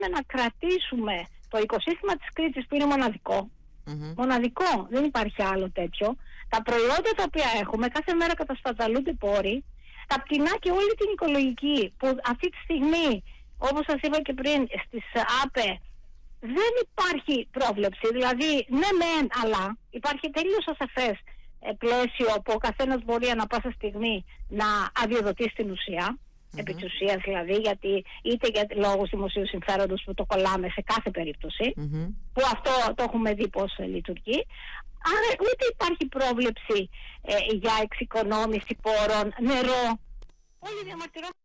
να κρατήσουμε το οικοσύστημα της Κρήτης, που είναι μοναδικό. Μοναδικό, δεν υπάρχει άλλο τέτοιο. Τα προϊόντα τα οποία έχουμε, κάθε μέρα κατασπαταλούνται πόροι, τα πτηνά και όλη την οικολογική, που αυτή τη στιγμή, όπως σας είπα και πριν, στις ΑΠΕ δεν υπάρχει πρόβλεψη. Δηλαδή, ναι μεν, αλλά υπάρχει τελείως ασαφές πλαίσιο που ο καθένας μπορεί ανα πάσα στιγμή να αδειοδοτήσει την ουσία, επί της ουσίας δηλαδή, γιατί είτε για λόγους δημοσίου συμφέροντος που το κολλάμε σε κάθε περίπτωση, που αυτό το έχουμε δει πώς λειτουργεί. Άρα ούτε υπάρχει πρόβλεψη για εξοικονόμηση πόρων, νερό. Όλοι διαμαρτυρόμαστε